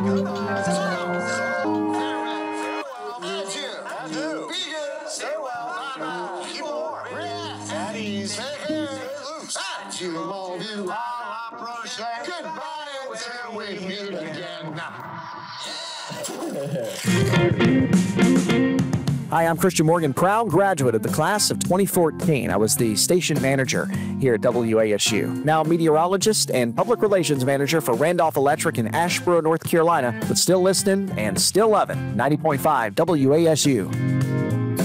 Adieu. Be good. Stay well. Bye-bye. Keep warm. Relax. At ease. Take care. Stay loose. Adieu, mon vieux. À la prochaine. Goodbye until we meet again. Hi, I'm Christian Morgan, proud graduate of the class of 2014. I was the station manager here at WASU. Now meteorologist and public relations manager for Randolph Electric in Asheboro, North Carolina, but still listening and still loving 90.5 WASU.